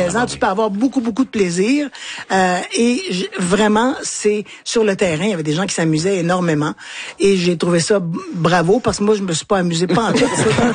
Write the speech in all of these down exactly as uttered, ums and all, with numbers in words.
plaisant. Tu peux avoir beaucoup, beaucoup de plaisir. Euh, et j- vraiment, c'est sur le terrain, il y avait des gens qui s'amusaient énormément. Et j'ai trouvé ça b- bravo, parce que moi, je me suis pas amusé pas en tout.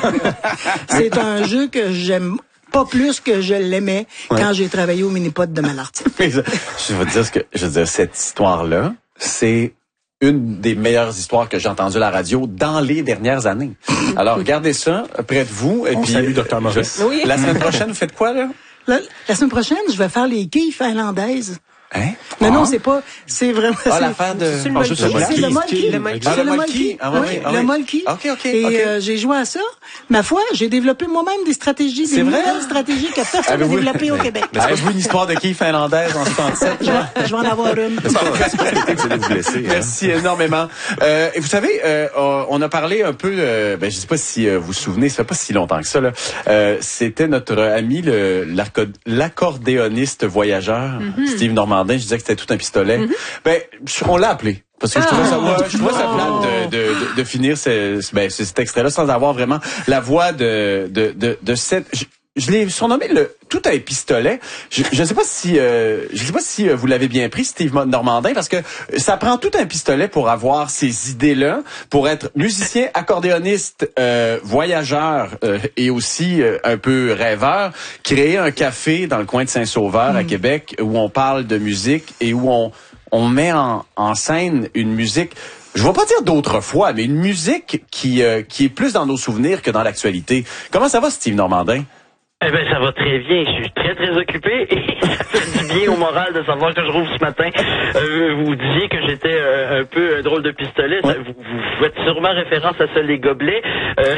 C'est un jeu que j'aime pas plus que je l'aimais ouais. quand j'ai travaillé au Minipod de Malartic. Je veux dire ce que, je veux dire, cette histoire-là, c'est une des meilleures histoires que j'ai entendues à la radio dans les dernières années. Alors, regardez ça près de vous. Et On puis, salue Docteur Maurice. Je, Oui. La semaine prochaine, vous faites quoi, là? La, la semaine prochaine, je vais faire les quilles finlandaises. Hein? Mais ah. non, c'est pas, c'est vraiment... Ah, c'est, l'affaire de... C'est le Ah, juste le molki. c'est le molki. molki. Le molki. Ah, C'est le le molki. molki. Ah, oui, oui, ah, le oui. molki. OK, OK, Et OK. euh, j'ai joué à ça. Ma foi, j'ai développé moi-même des stratégies, C'est des vrai? nouvelles stratégies que personne n'a Avez-vous- développées au Québec. Avez-vous une histoire de quilles finlandaise en soixante-dix-sept? Je vais, je vais en avoir une. C'est pas c'est pas souhaité que vous allez vous blesser. Hein. Merci énormément. Euh, et vous savez, euh, on a parlé un peu, euh, ben, je sais pas si euh, vous vous souvenez, ça fait pas si longtemps que ça, là. Euh, c'était notre ami, le, l'arco- l'accordéoniste voyageur, mm-hmm. Steve Normandin. Je disais que c'était tout un pistolet. Mm-hmm. Ben, on l'a appelé. Parce que je trouvais ça, ouais, je trouvais ça plate de, de, de, de finir ce, ben, cet extrait-là sans avoir vraiment la voix de, de, de, de cette, je, je l'ai surnommé le tout un pistolet. Je ne sais pas si euh, je sais pas si vous l'avez bien pris, Steve Normandin, parce que ça prend tout un pistolet pour avoir ces idées-là, pour être musicien, accordéoniste, euh, voyageur euh, et aussi euh, un peu rêveur. Créer un café dans le coin de Saint-Sauveur mmh. à Québec où on parle de musique et où on on met en, en scène une musique. Je ne vais pas dire d'autrefois, mais une musique qui euh, qui est plus dans nos souvenirs que dans l'actualité. Comment ça va, Steve Normandin? Eh ben, ça va très bien. Je suis très, très occupé et ça fait du bien au moral de savoir que je rouvre ce matin. Euh, vous disiez que j'étais euh, un peu un drôle de pistolet. Ça, vous, vous faites sûrement référence à ça, les gobelets. Euh,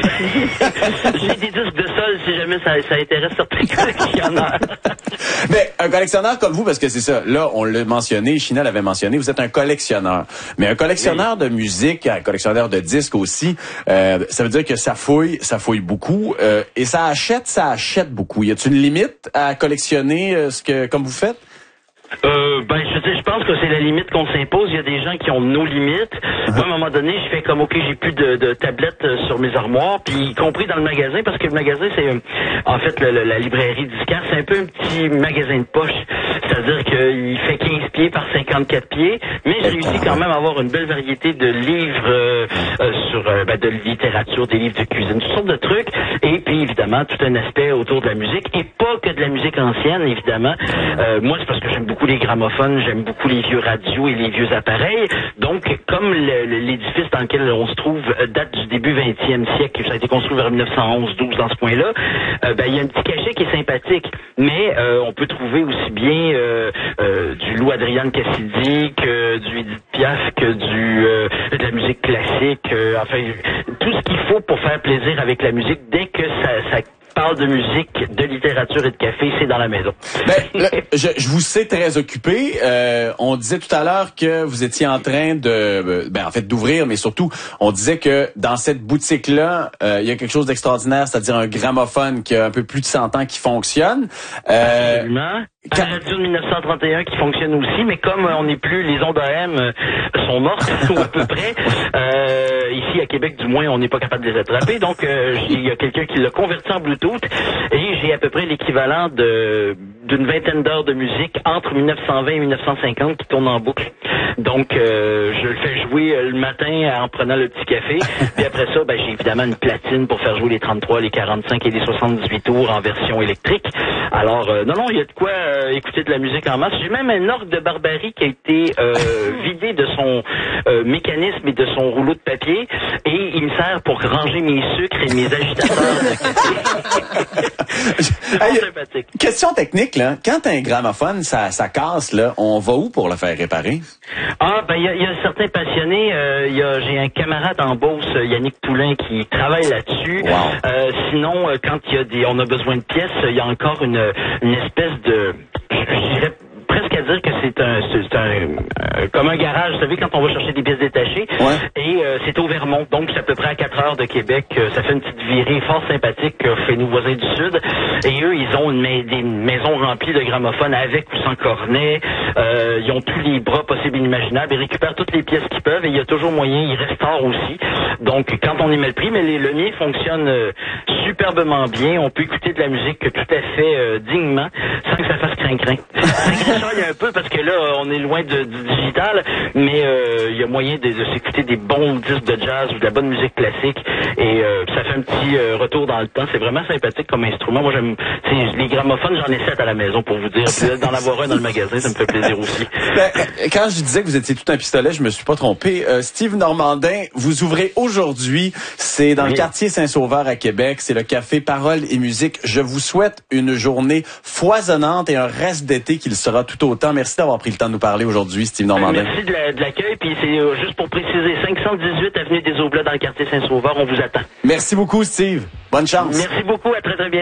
j'ai des disques de sol si jamais ça, ça intéresse certains collectionneurs. Mais un collectionneur comme vous, parce que c'est ça, là, on l'a mentionné, China l'avait mentionné, vous êtes un collectionneur. Mais un collectionneur oui. de musique, un collectionneur de disques aussi, euh, ça veut dire que ça fouille, ça fouille beaucoup. Euh, et ça achète, ça achète beaucoup. Y a-t-il une limite à collectionner euh, ce que comme vous faites? Euh, ben, je sais, je pense que c'est la limite qu'on s'impose. Il y a des gens qui ont nos limites. Uh-huh. Moi, à un moment donné, je fais comme, OK, j'ai plus de, de tablettes euh, sur mes armoires, puis y compris dans le magasin, parce que le magasin, c'est, euh, en fait, le, le, la librairie disquaire, c'est un peu un petit magasin de poche. C'est-à-dire qu'il fait quinze pieds par cinquante-quatre pieds, mais je réussis quand même à avoir une belle variété de livres euh, euh, sur, euh, ben, de littérature, des livres de cuisine, toutes sortes de trucs, et puis, évidemment, tout un aspect autour de la musique, et pas que de la musique ancienne, évidemment. Euh, moi, c'est parce que j'aime beaucoup les gramophones, j'aime beaucoup les vieux radios et les vieux appareils. Donc, comme le, le, l'édifice dans lequel on se trouve date du début vingtième siècle, ça a été construit vers dix-neuf cent onze douze dans ce coin-là, euh, ben il y a un petit cachet qui est sympathique. Mais euh, on peut trouver aussi bien euh, euh, du Lou Adrian Cassidy que du Edith Piaf, que du euh, de la musique classique. Euh, enfin, tout ce qu'il faut pour faire plaisir avec la musique dès que ça, ça parle de musique, de littérature et de café, c'est dans la maison. Ben, là, je, je vous sais très occupé. Euh, on disait tout à l'heure que vous étiez en train de, ben en fait d'ouvrir, mais surtout, on disait que dans cette boutique-là, euh, il y a quelque chose d'extraordinaire, c'est-à-dire un gramophone qui a un peu plus de cent ans qui fonctionne. Euh, Absolument. Quand... La radio de dix-neuf cent trente et un qui fonctionne aussi, mais comme on n'est plus, les ondes A M euh, sont mortes, ou à peu près, euh, ici à Québec du moins, on n'est pas capable de les attraper, donc euh, il y a quelqu'un qui l'a converti en Bluetooth, et j'ai à peu près l'équivalent de d'une vingtaine d'heures de musique entre dix-neuf cent vingt et dix-neuf cent cinquante qui tourne en boucle. Donc, euh, je le fais jouer euh, le matin en prenant le petit café, puis après ça, ben, j'ai évidemment une platine pour faire jouer les trente-trois, les quarante-cinq et les soixante-dix-huit tours en version électrique. Alors, euh, non, non, il y a de quoi euh, écouter de la musique en masse. J'ai même un orgue de Barbarie qui a été euh, vidé de son euh, mécanisme et de son rouleau de papier, et il me sert pour ranger mes sucres et mes agitateurs de café. C'est hey, sympathique. Question technique, là. Quand un gramophone, ça, ça casse, là, on va où pour le faire réparer? Ah, ben, il y a, y a certains passionnés. Euh, y a, j'ai un camarade en Beauce, Yannick Poulain, qui travaille là-dessus. Wow. Euh, sinon, euh, quand il y a des, on a besoin de pièces, il y a encore une, une espèce de, je dirais presque à dire que c'est un, c'est un euh, comme un garage, vous savez, quand on va chercher des pièces détachées. Ouais. Et euh, c'est au Vermont, donc c'est à peu près à quatre heures de Québec. Euh, ça fait une petite virée fort sympathique euh, chez nos voisins du Sud. Et eux, ils ont une ma- des maisons remplies de gramophones avec ou sans cornet. Euh, ils ont tous les bras possibles et inimaginables. Ils récupèrent toutes les pièces qu'ils peuvent et il y a toujours moyen, ils restaurent aussi. Donc, quand on y met le prix, mais les, le mien fonctionne euh, superbement bien. On peut écouter de la musique tout à fait euh, dignement, sans que ça fasse crin-crin. Ça grichoille un peu parce que là, on est loin de, du digital, mais euh, il y a moyen de, de s'écouter des bons disques de jazz ou de la bonne musique classique. Et euh, ça fait un petit euh, retour dans le temps. C'est vraiment sympathique comme instrument. Moi, j'aime les gramophones, j'en ai sept à la maison pour vous dire. Puis d'en avoir un dans le magasin, ça me fait plaisir aussi. Ben, quand je disais que vous étiez tout un pistolet, je me suis pas trompé. Euh, Steve Normandin, vous ouvrez aujourd'hui, c'est dans oui. le quartier Saint-Sauveur à Québec, c'est le café Parole et Musique. Je vous souhaite une journée foisonnante et un reste d'été qu'il sera tout autant. Merci d'avoir pris le temps de nous parler aujourd'hui, Steve Normandin. Merci de, la, de l'accueil, puis c'est euh, juste pour préciser, cinq cent dix-huit avenue des Aublats dans le quartier Saint-Sauveur, on vous attend. Merci beaucoup, Steve. Bonne chance. Merci beaucoup, à très très bientôt.